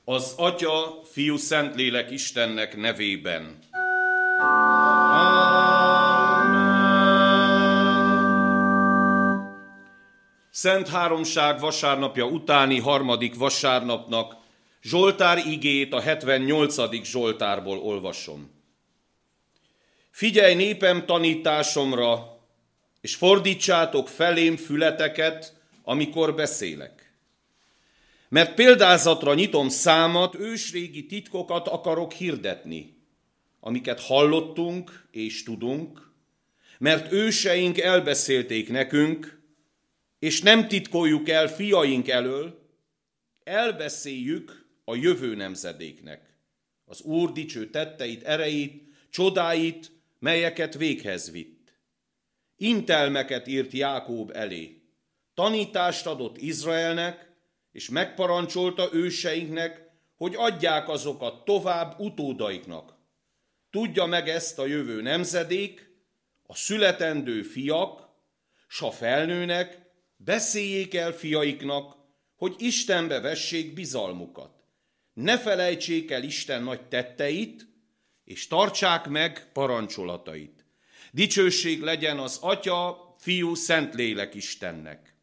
Az Atya, Fiú, Szentlélek Istennek nevében. Szent Háromság vasárnapja utáni harmadik vasárnapnak Zsoltár igét a 78. Zsoltárból olvasom. Figyelj népem tanításomra, és fordítsátok felém fületeket, amikor beszélek. Mert példázatra nyitom számat, ősrégi titkokat akarok hirdetni, amiket hallottunk és tudunk, mert őseink elbeszélték nekünk, és nem titkoljuk el fiaink elől, elbeszéljük a jövő nemzedéknek az Úr dicső tetteit, erejét, csodáit, melyeket véghez vitt. Intelmeket írt Jákób elé, tanítást adott Izraelnek, és megparancsolta őseinknek, hogy adják azokat tovább utódaiknak. Tudja meg ezt a jövő nemzedék, a születendő fiak, s ha felnőnek, beszéljék el fiaiknak, hogy Istenbe vessék bizalmukat. Ne felejtsék el Isten nagy tetteit, és tartsák meg parancsolatait. Dicsőség legyen az Atya, Fiú, Szentlélek Istennek.